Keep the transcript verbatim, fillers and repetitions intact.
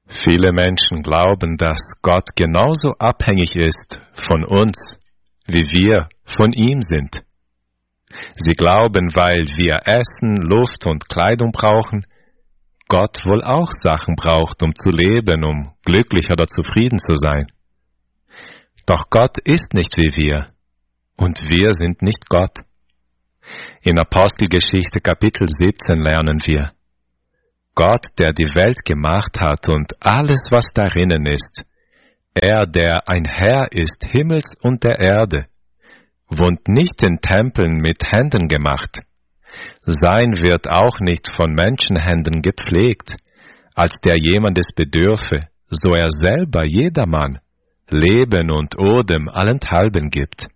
Viele Menschen glauben, dass Gott genauso abhängig ist von uns, wie wir von ihm sind. Sie glauben, weil wir Essen, Luft und Kleidung brauchen, Gott wohl auch Sachen braucht, um zu leben, um glücklich oder zufrieden zu sein. Doch Gott ist nicht wie wir, und wir sind nicht Gott. In Apostelgeschichte Kapitel siebzehn lernen wir: Gott, der die Welt gemacht hat und alles, was darinnen ist, er, der ein Herr ist Himmels und der Erde, wohnt nicht in Tempeln mit Händen gemacht. Sein wird auch nicht von Menschenhänden gepflegt, als der jemandes bedürfe, so er selber jedermann Leben und Odem allenthalben gibt.